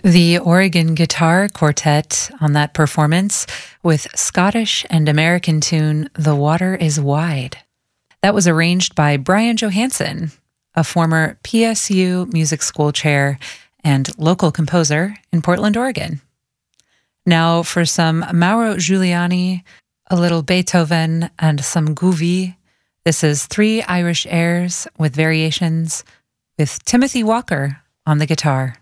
The Oregon Guitar Quartet on that performance with Scottish and American tune The Water is Wide. That was arranged by Brian Johansson, a former PSU Music School chair and local composer in Portland, Oregon. Now for some Mauro Giuliani, a little Beethoven, and some Gouvy. This is Three Irish Airs with variations with Timothy Walker on the guitar.